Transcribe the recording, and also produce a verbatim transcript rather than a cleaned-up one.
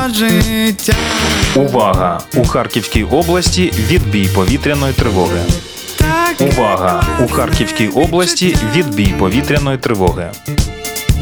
життя. Увага! У Харківській області відбій повітряної тривоги. Так Увага! У Харківській області відбій повітряної тривоги.